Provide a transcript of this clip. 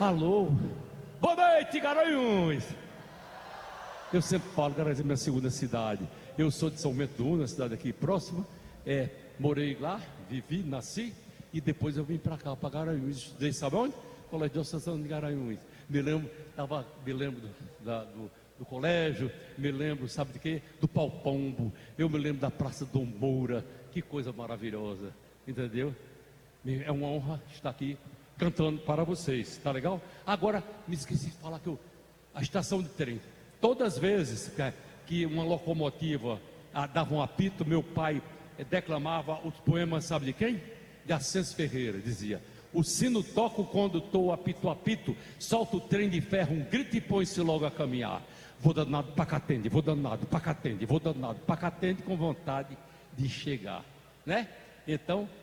Alô? Boa noite, Garanhuns! Eu sempre falo, Garanhuns é minha segunda cidade. Eu sou de São Bento do Una, cidade aqui próxima. Morei lá, vivi, nasci e depois eu vim para cá, para Garanhuns. Estudei, sabe onde? Colégio Diocesano de Garanhuns. Me lembro do colégio, me lembro, sabe de quê? Do Pau Pombo. Eu me lembro da Praça Dom Moura. Que coisa maravilhosa, entendeu? É uma honra estar aqui cantando para vocês, tá legal? Agora, me esqueci de falar que a estação de trem, todas as vezes que uma locomotiva dava um apito, meu pai declamava os poemas, sabe de quem? De Ascenso Ferreira, dizia: o sino toca o condutor, apito, apito, solta o trem de ferro, um grito e põe-se logo a caminhar. Vou danado para Catende, vou danado para Catende, vou danado para Catende, com vontade de chegar, né? Então,